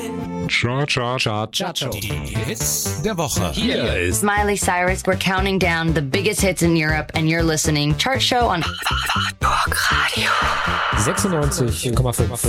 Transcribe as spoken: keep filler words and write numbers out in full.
Cha, cha, cha, cha, cha. Die Hits der Woche. Hier ist Miley Cyrus. We're counting down the biggest hits in Europe and you're listening Chart Show on sechsundneunzig Komma fünf.